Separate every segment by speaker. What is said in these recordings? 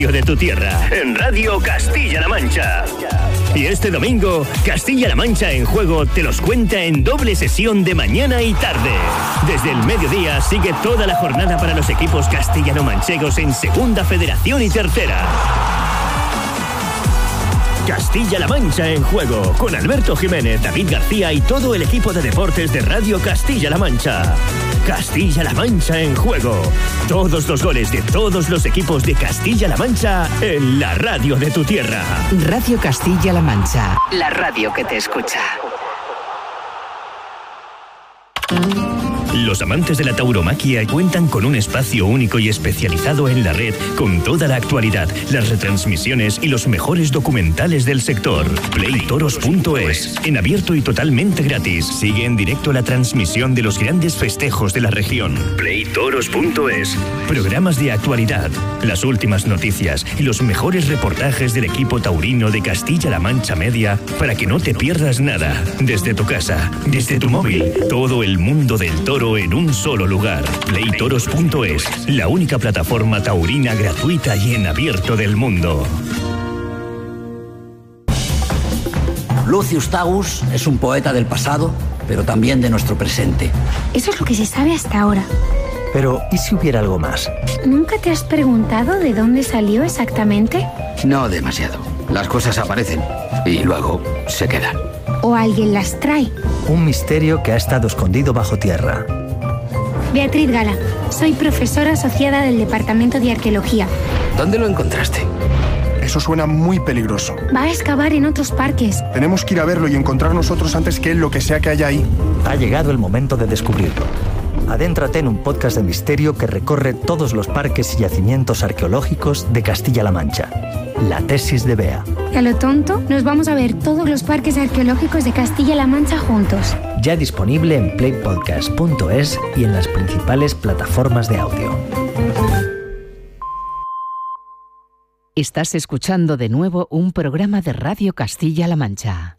Speaker 1: de tu tierra, en Radio Castilla-La Mancha. Y este domingo, Castilla-La Mancha en Juego te los cuenta en doble sesión de mañana y tarde. Desde el mediodía sigue toda la jornada para los equipos castellano-manchegos en Segunda Federación y Tercera. Castilla-La Mancha en Juego, con Alberto Jiménez, David García y todo el equipo de deportes de Radio Castilla-La Mancha. Castilla-La Mancha en Juego. Todos los goles de todos los equipos de Castilla-La Mancha en la radio de tu tierra.
Speaker 2: Radio Castilla-La Mancha, la radio que te escucha.
Speaker 1: Los amantes de la tauromaquia cuentan con un espacio único y especializado en la red, con toda la actualidad, las retransmisiones y los mejores documentales del sector. Playtoros.es, en abierto y totalmente gratis. Sigue en directo la transmisión de los grandes festejos de la región. Playtoros.es, programas de actualidad, las últimas noticias y los mejores reportajes del equipo taurino de Castilla-La Mancha Media para que no te pierdas nada. Desde tu casa, desde tu móvil, todo el mundo del toro en un solo lugar. Playtoros.es, la única plataforma taurina gratuita y en abierto del mundo.
Speaker 3: Lucius Tagus es un poeta del pasado, pero también de nuestro presente.
Speaker 4: Eso es lo que se sabe hasta ahora.
Speaker 5: Pero, ¿y si hubiera algo más?
Speaker 4: ¿Nunca te has preguntado de dónde salió exactamente?
Speaker 3: No demasiado. Las cosas aparecen y luego se quedan.
Speaker 4: ¿O alguien las trae?
Speaker 5: Un misterio que ha estado escondido bajo tierra.
Speaker 4: Beatriz Gala, soy profesora asociada del Departamento de Arqueología.
Speaker 3: ¿Dónde lo encontraste?
Speaker 6: Eso suena muy peligroso.
Speaker 4: Va a excavar en otros parques.
Speaker 6: Tenemos que ir a verlo y encontrar nosotros antes que él lo que sea que haya ahí.
Speaker 5: Ha llegado el momento de descubrirlo. Adéntrate en un podcast de misterio que recorre todos los parques y yacimientos arqueológicos de Castilla-La Mancha. La tesis de Bea.
Speaker 4: A lo tonto, nos vamos a ver todos los parques arqueológicos de Castilla-La Mancha juntos.
Speaker 5: Ya disponible en playpodcast.es y en las principales plataformas de audio.
Speaker 2: Estás escuchando de nuevo un programa de Radio Castilla-La Mancha.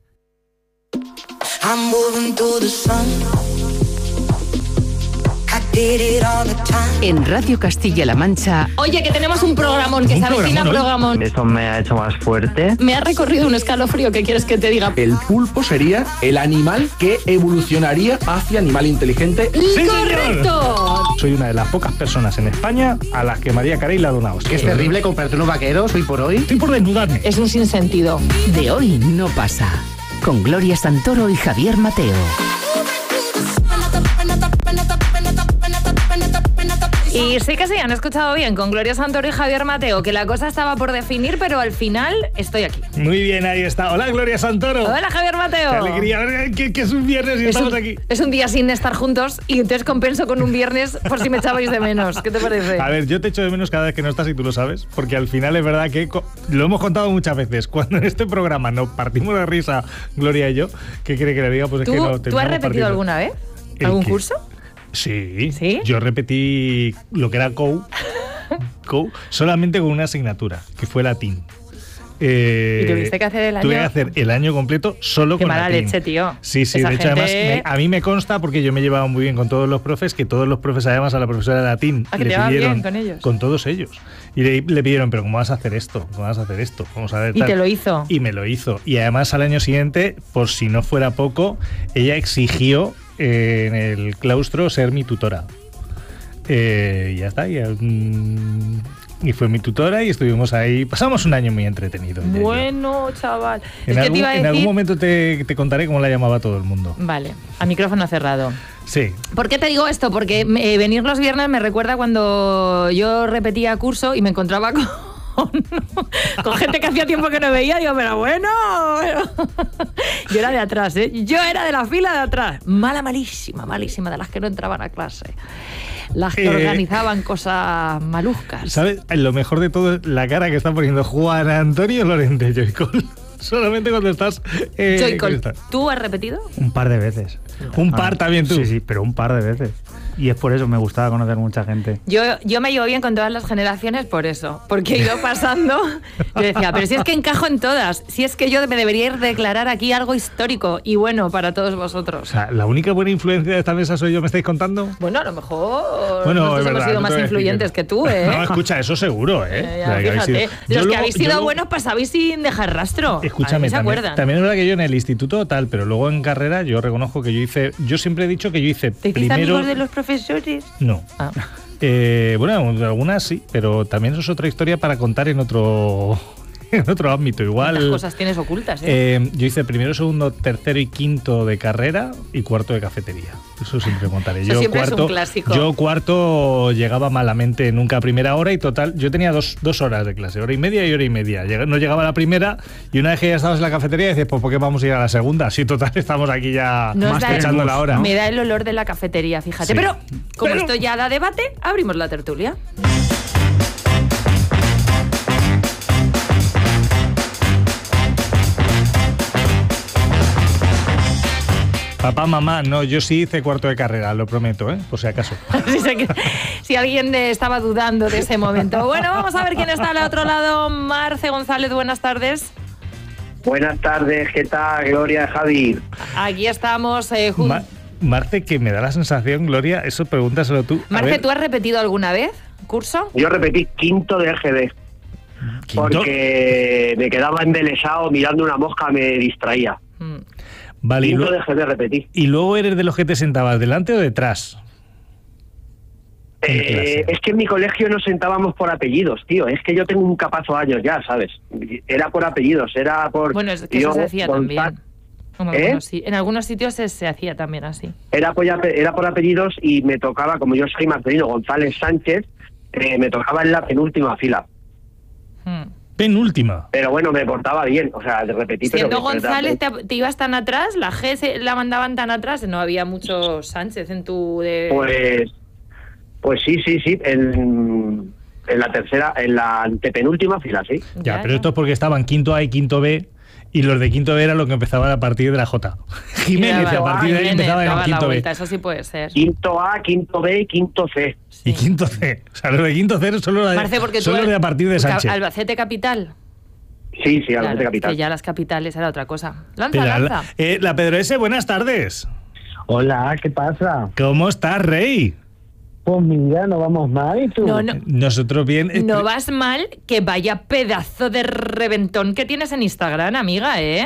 Speaker 2: En Radio Castilla-La Mancha.
Speaker 7: Oye, que tenemos un programón, que se avecina programón.
Speaker 8: Eso me ha hecho más fuerte.
Speaker 7: Me ha recorrido un escalofrío, ¿qué quieres que te diga?
Speaker 9: El pulpo sería el animal que evolucionaría hacia animal inteligente.
Speaker 7: ¡Sí, correcto!
Speaker 10: Soy una de las pocas personas en España a las que María Carey le ha donado.
Speaker 9: Que es terrible comprarte unos vaqueros hoy por hoy.
Speaker 10: Estoy por desnudarme.
Speaker 7: Es un sinsentido.
Speaker 2: De hoy no pasa. Con Gloria Santoro y Javier Mateo.
Speaker 7: Y sí que sí, han escuchado bien, con Gloria Santoro y Javier Mateo, que la cosa estaba por definir, pero al final estoy aquí.
Speaker 10: Muy bien, ahí está. Hola, Gloria Santoro.
Speaker 7: Hola, Javier Mateo.
Speaker 10: Qué alegría, que es un viernes y estamos aquí.
Speaker 7: Es un día sin estar juntos y entonces compenso con un viernes por si me echabais de menos. ¿Qué te parece?
Speaker 10: A ver, yo te echo de menos cada vez que no estás y tú lo sabes, porque al final es verdad que lo hemos contado muchas veces. Cuando en este programa nos partimos de risa, Gloria y yo, ¿qué quiere que le diga? Pues es que no.
Speaker 7: ¿Tú has repetido alguna vez? ¿Algún curso?
Speaker 10: Sí, yo repetí lo que era COU solamente con una asignatura, que fue latín.
Speaker 7: ¿Y tuviste que hacer el año?
Speaker 10: Tuve que hacer el año completo solo con latín.
Speaker 7: Qué mala leche, tío.
Speaker 10: Sí, de hecho, además, a mí me consta, porque yo me llevaba muy bien con todos los profes, que todos los profes, además, a la profesora de latín
Speaker 7: le pidieron bien con ellos.
Speaker 10: Con todos ellos. Y le pidieron, pero ¿cómo vas a hacer esto? ¿Cómo vas a hacer esto? Vamos a ver,
Speaker 7: y te lo hizo.
Speaker 10: Y me lo hizo. Y además, al año siguiente, por si no fuera poco, ella exigió en el claustro ser mi tutora. Y ya está. Y fue mi tutora y estuvimos ahí. Pasamos un año muy entretenido.
Speaker 7: Bueno, chaval.
Speaker 10: En algún momento te contaré cómo la llamaba todo el mundo.
Speaker 7: Vale, a micrófono cerrado.
Speaker 10: Sí.
Speaker 7: ¿Por qué te digo esto? Porque venir los viernes me recuerda cuando yo repetía curso y me encontraba con gente que hacía tiempo que no veía. Digo, pero bueno. Yo era de atrás, ¿eh? Yo era de la fila de atrás. Malísima, de las que no entraban a clase. Las que organizaban cosas maluscas.
Speaker 10: ¿Sabes? Lo mejor de todo es la cara que está poniendo Juan Antonio Lorente Joycol. Solamente cuando estás...
Speaker 7: Joycol, ¿tú has repetido?
Speaker 5: Un par de veces.
Speaker 10: ¿Un par también tú?
Speaker 5: Sí, pero un par de veces.
Speaker 11: y es por eso me gustaba conocer mucha gente.
Speaker 7: Yo me llevo bien con todas las generaciones por eso, porque he ido pasando. Yo decía, pero si es que encajo en todas, si es que yo me debería ir declarar aquí algo histórico y bueno para todos vosotros.
Speaker 10: O sea, ¿la única buena influencia de esta mesa soy yo, me estáis contando?
Speaker 7: Bueno, a lo mejor
Speaker 10: nosotros
Speaker 7: hemos sido más influyentes que tú, ¿eh?
Speaker 10: No, escucha, eso seguro, ¿eh?
Speaker 7: Fíjate, los que habéis sido buenos pasabais sin dejar rastro.
Speaker 10: Escúchame, también es verdad que yo en el instituto tal, pero luego en carrera yo reconozco que yo siempre he dicho que yo hice
Speaker 7: ¿Te
Speaker 10: primero...
Speaker 7: amigos de los profesores?
Speaker 10: No. Bueno, algunas sí, pero también eso es otra historia para contar en otro ámbito. Igual.
Speaker 7: ¿Cuántas cosas tienes ocultas?
Speaker 10: Yo hice primero, segundo, tercero y quinto de carrera y cuarto de cafetería. Eso siempre contaré.
Speaker 7: Eso siempre es un clásico.
Speaker 10: Yo cuarto llegaba malamente nunca a primera hora y total, yo tenía dos horas de clase, hora y media. No llegaba a la primera y una vez que ya estabas en la cafetería dices, pues ¿por qué vamos a ir a la segunda? Sí, total, estamos aquí ya más echando la hora.
Speaker 7: Me da el olor de la cafetería, fíjate. Sí. Pero como esto ya da debate, abrimos la tertulia.
Speaker 10: Papá, mamá, no, yo sí hice cuarto de carrera, lo prometo, por si acaso.
Speaker 7: Si alguien estaba dudando de ese momento. Bueno, vamos a ver quién está al otro lado. Marce González, buenas tardes.
Speaker 12: Buenas tardes, ¿qué tal, Gloria, Javi?
Speaker 7: Aquí estamos.
Speaker 10: Marce, que me da la sensación, Gloria, eso pregúntaselo tú.
Speaker 7: Marce, ¿tú has repetido alguna vez curso?
Speaker 12: Yo repetí quinto de EGB. ¿Quinto? Porque me quedaba embelesado mirando una mosca, me distraía.
Speaker 10: Vale,
Speaker 12: y luego dejé de repetir.
Speaker 10: ¿Y luego eres de los que te sentabas delante o detrás?
Speaker 12: Es que en mi colegio nos sentábamos por apellidos, tío. Es que yo tengo un capazo años ya, ¿sabes? Era por apellidos, era por...
Speaker 7: Bueno, es que eso se hacía también. En algunos sitios se hacía también así.
Speaker 12: Era por apellidos y me tocaba, como yo soy Marcelino González Sánchez, me tocaba en la penúltima fila.
Speaker 10: Penúltima.
Speaker 12: Pero bueno, me portaba bien, o sea, de repetir.
Speaker 7: Siendo González, te ibas tan atrás, la G la mandaban tan atrás, no había muchos Sánchez en tu...
Speaker 12: Pues sí, en la antepenúltima fila, sí.
Speaker 10: Ya, pero esto es porque estaban quinto A y quinto B, y los de quinto B eran los que empezaban a partir de la J. Jiménez, a partir de ahí empezaban en el quinto B.
Speaker 7: Eso sí puede ser.
Speaker 12: Quinto A, quinto B y quinto C.
Speaker 10: Sí. Y quinto C. O sea, los de quinto C son los de a partir de Sánchez.
Speaker 7: ¿Albacete capital?
Speaker 12: Sí, Albacete capital.
Speaker 7: Que ya las capitales era otra cosa. Lanza.
Speaker 10: La Pedro S., buenas tardes.
Speaker 13: Hola, ¿qué pasa?
Speaker 10: ¿Cómo estás, Rey?
Speaker 13: Pues mira, no vamos mal, ¿y tú?
Speaker 7: No.
Speaker 10: Nosotros bien.
Speaker 7: No vas mal, que vaya pedazo de reventón que tienes en Instagram, amiga, ¿eh?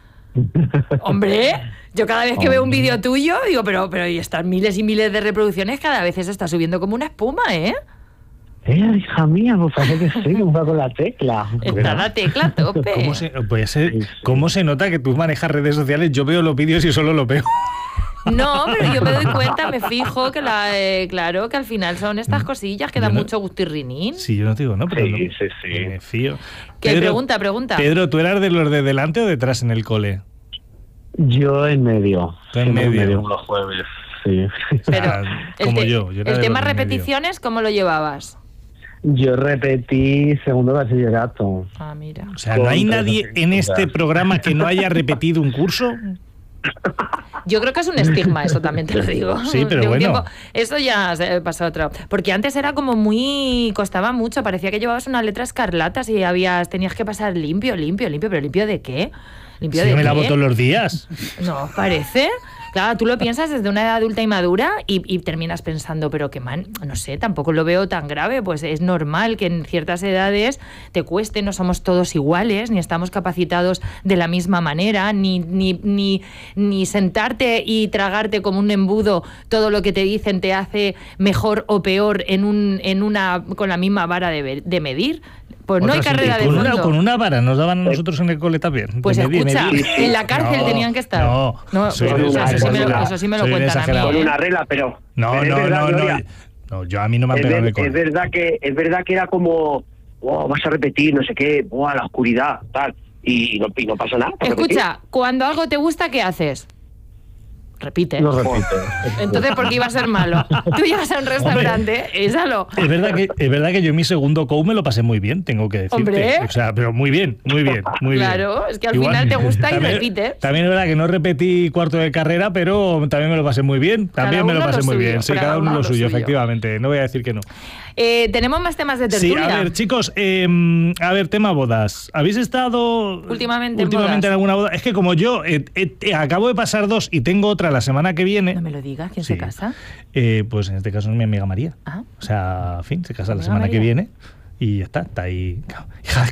Speaker 7: Hombre, yo cada vez que veo un vídeo tuyo digo, pero y estas miles y miles de reproducciones, cada vez se está subiendo como una espuma, ¿eh?
Speaker 13: Hija mía, pues parece que sí, un poco la tecla.
Speaker 7: Está la tecla a tope.
Speaker 10: ¿Cómo se nota que tú manejas redes sociales? Yo veo los vídeos y solo los veo.
Speaker 7: No, pero yo me doy cuenta, me fijo que claro, que al final son estas cosillas que dan mucho gusto y rinín.
Speaker 10: Sí, yo no te digo, no, pero
Speaker 12: sí.
Speaker 10: Me fío.
Speaker 7: ¿Qué? Pregunta.
Speaker 10: Pedro, ¿tú eras de los de delante o detrás en el cole?
Speaker 13: Yo en medio.
Speaker 10: Tú en medio.
Speaker 13: Los jueves, sí.
Speaker 7: Pero
Speaker 10: como yo era
Speaker 7: el
Speaker 10: de
Speaker 7: tema
Speaker 10: los de
Speaker 7: repeticiones, ¿cómo lo llevabas?
Speaker 13: Yo repetí segundo bachillerato.
Speaker 7: Ah, mira.
Speaker 10: O sea, ¿no hay nadie en este programa que no haya repetido un curso?
Speaker 7: Yo creo que es un estigma, eso también te lo digo.
Speaker 10: Sí, pero bueno.
Speaker 7: Tiempo, eso ya se pasó otro. Porque antes era como costaba mucho, parecía que llevabas una letra escarlata y tenías que pasar limpio, pero ¿limpio de qué? ¿Limpio de
Speaker 10: qué?
Speaker 7: Me
Speaker 10: lavo todos los días.
Speaker 7: No, parece. Claro, tú lo piensas desde una edad adulta y madura y terminas pensando, pero que no sé, tampoco lo veo tan grave, pues es normal que en ciertas edades te cueste, no somos todos iguales, ni estamos capacitados de la misma manera, ni sentarte y tragarte como un embudo todo lo que te dicen te hace mejor o peor con la misma vara de medir. Pues no hay carrera de fondo.
Speaker 10: Con una vara nos daban a nosotros en el cole también.
Speaker 7: Pues escucha, en la cárcel tenían que estar. Eso sí me lo cuentan a mí.
Speaker 12: Con una regla, pero...
Speaker 10: No, yo a mí no me han pegado en el cole.
Speaker 12: Es verdad que era como, vas a repetir, no sé qué, la oscuridad, tal, y no pasa nada.
Speaker 7: Escucha, cuando algo te gusta, ¿qué haces? repite.
Speaker 13: Lo repite.
Speaker 7: Entonces, ¿por qué iba a ser malo? Tú llegas a un restaurante, échalo.
Speaker 10: Es verdad que yo en mi segundo COU me lo pasé muy bien, tengo que decirte.
Speaker 7: Hombre.
Speaker 10: O sea, pero muy bien.
Speaker 7: Claro, es que al final te gusta y repites.
Speaker 10: También es verdad que no repetí cuarto de carrera, pero también me lo pasé muy bien. También me lo pasé muy bien. Sí, cada uno lo suyo, efectivamente. No voy a decir que no.
Speaker 7: Tenemos más temas de tertulia.
Speaker 10: Sí, a ver, chicos, tema bodas. ¿Habéis estado
Speaker 7: últimamente
Speaker 10: en alguna boda? Es que como yo acabo de pasar 2 y tengo otra la semana que viene.
Speaker 7: No me lo digas, ¿quién se casa?
Speaker 10: Pues en este caso es mi amiga María. O sea, en fin, se casa la semana que viene. Y ya está ahí.